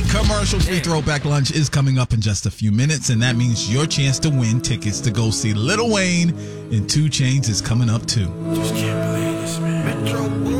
Commercial-free throwback lunch is coming up in just a few minutes, and that means your chance to win tickets to go see Lil Wayne and 2 Chainz is coming up too. Just can't believe this, man. Metro